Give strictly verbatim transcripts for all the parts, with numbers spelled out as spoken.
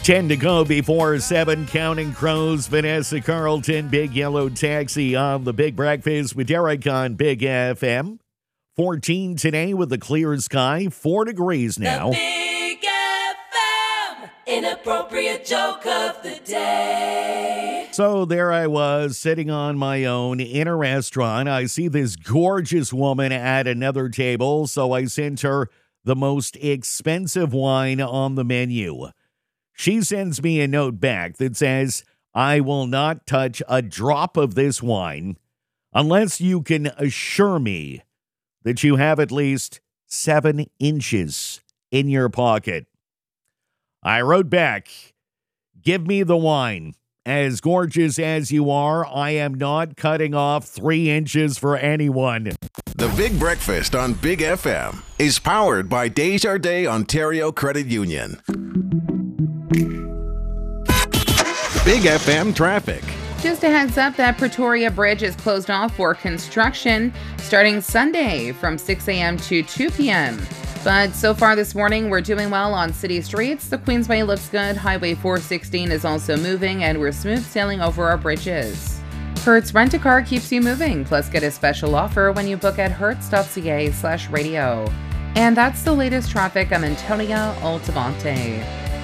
ten to go before seven. Counting Crows, Vanessa Carlton, Big Yellow Taxi on the Big Breakfast with Derek on Big F M. fourteen today with a clear sky, four degrees now. The Big F M, inappropriate joke of the day. So there I was, sitting on my own in a restaurant. I see this gorgeous woman at another table, so I sent her the most expensive wine on the menu. She sends me a note back that says, I will not touch a drop of this wine unless you can assure me that you have at least seven inches in your pocket. I wrote back, give me the wine. As gorgeous as you are, I am not cutting off three inches for anyone. The Big Breakfast on Big F M is powered by Desjardins Ontario Credit Union. Big F M traffic. Just a heads up that Pretoria Bridge is closed off for construction starting Sunday from six a.m. to two p.m. But so far this morning, we're doing well on city streets. The Queensway looks good. Highway four sixteen is also moving, and we're smooth sailing over our bridges. Hertz Rent-A-Car keeps you moving. Plus, get a special offer when you book at hertz.ca slash radio. And that's the latest traffic. I'm Antonia Altamonte.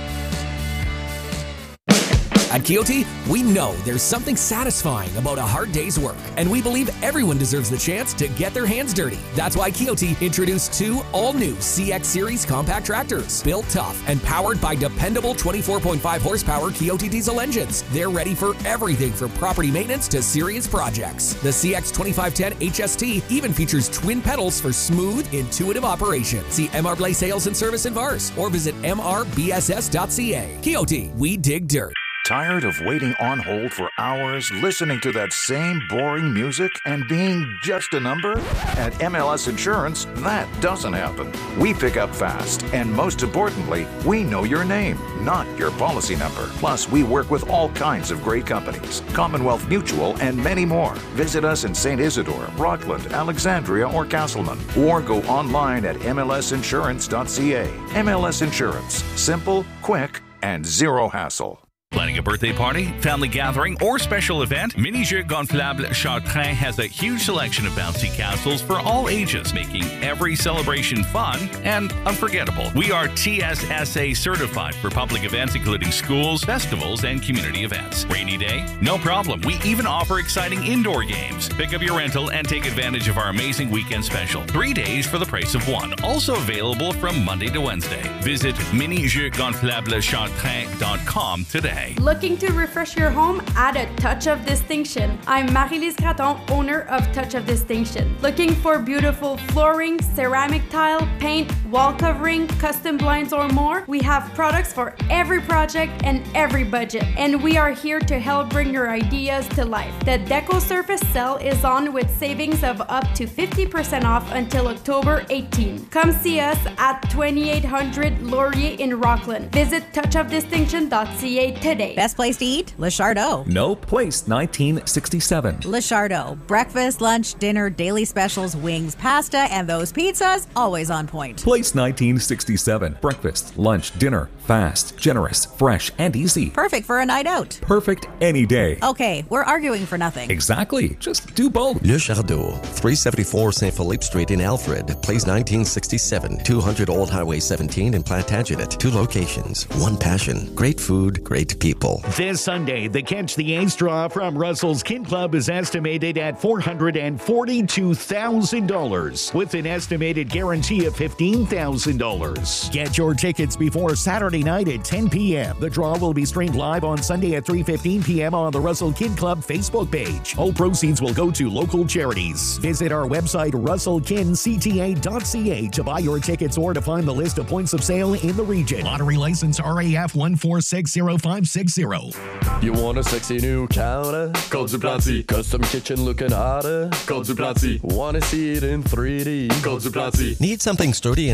At Kioti, we know there's something satisfying about a hard day's work, and we believe everyone deserves the chance to get their hands dirty. That's why Kioti introduced two all-new C X Series compact tractors, built tough and powered by dependable twenty-four point five horsepower Kioti diesel engines. They're ready for everything from property maintenance to serious projects. The C X twenty-five ten H S T even features twin pedals for smooth, intuitive operation. See M R Blay Sales and Service in Vars or visit m r b s s dot c a. Kioti, we dig dirt. Tired of waiting on hold for hours, listening to that same boring music, and being just a number? At M L S Insurance, that doesn't happen. We pick up fast, and most importantly, we know your name, not your policy number. Plus, we work with all kinds of great companies, Commonwealth Mutual, and many more. Visit us in Saint Isidore, Rockland, Alexandria, or Castleman, or go online at m l s insurance dot c a. M L S Insurance. Simple, quick, and zero hassle. Planning a birthday party, family gathering, or special event? Mini-Jeux Gonflables Chartrain has a huge selection of bouncy castles for all ages, making every celebration fun and unforgettable. We are T S S A certified for public events including schools, festivals, and community events. Rainy day? No problem. We even offer exciting indoor games. Pick up your rental and take advantage of our amazing weekend special. Three days for the price of one. Also available from Monday to Wednesday. Visit mini jeux gonflables chartrain dot com today. Looking to refresh your home? Add a touch of distinction. I'm Marie-Lise Graton, owner of Touch of Distinction. Looking for beautiful flooring, ceramic tile, paint, wall covering, custom blinds, or more? We have products for every project and every budget, and we are here to help bring your ideas to life. The Deco Surface sale is on with savings of up to fifty percent off until October eighteenth. Come see us at twenty-eight hundred Laurier in Rockland. Visit touch of distinction dot c a today. Best place to eat? Le Chardot. No, Place nineteen sixty-seven. Le Chardot. Breakfast, lunch, dinner, daily specials, wings, pasta, and those pizzas, always on point. Place nineteen sixty-seven. Breakfast, lunch, dinner, fast, generous, fresh, and easy. Perfect for a night out. Perfect any day. Okay, we're arguing for nothing. Exactly. Just do both. Le Chardot, three seventy-four Saint Philippe Street in Alfred. Place nineteen sixty-seven. two hundred Old Highway seventeen in Plantagenet. Two locations, one passion. Great food, great people. This Sunday, the Catch the Ace draw from Russell's Kid Club is estimated at four hundred forty-two thousand dollars with an estimated guarantee of fifteen thousand dollars. Get your tickets before Saturday night at ten p.m. The draw will be streamed live on Sunday at three fifteen p.m. on the Russell Kid Club Facebook page. All proceeds will go to local charities. Visit our website, russell kin c t a dot c a, to buy your tickets or to find the list of points of sale in the region. Lottery license R A F one four six zero five six zero. You want a sexy new counter? Call Duplanty. Custom kitchen looking hotter? Call Duplanty. Want to see it in three D? Call Duplanty. Need something sturdy enough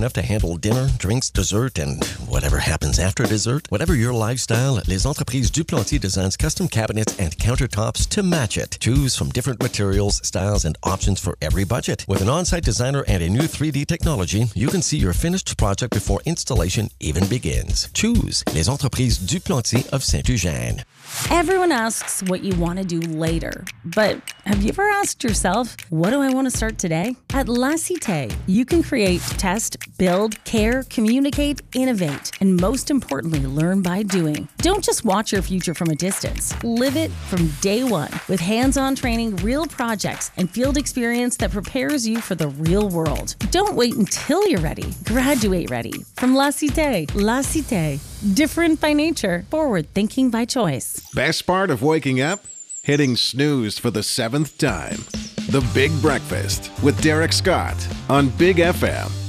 enough to handle dinner, drinks, dessert, and whatever happens after dessert? Whatever your lifestyle, Les Entreprises Duplantier designs custom cabinets and countertops to match it. Choose from different materials, styles, and options for every budget. With an on-site designer and a new three D technology, you can see your finished project before installation even begins. Choose Les Entreprises Duplantier of Saint-Eugène. Everyone asks what you want to do later, but have you ever asked yourself, what do I want to start today? At La Cité, you can create, test, build, care, communicate, innovate, and most importantly, learn by doing. Don't just watch your future from a distance. Live it from day one with hands-on training, real projects, and field experience that prepares you for the real world. Don't wait until you're ready. Graduate ready. From La Cité, La Cité. Different by nature, forward thinking by choice. Best part of waking up? Hitting snooze for the seventh time. The Big Breakfast with Derek Scott on Big F M.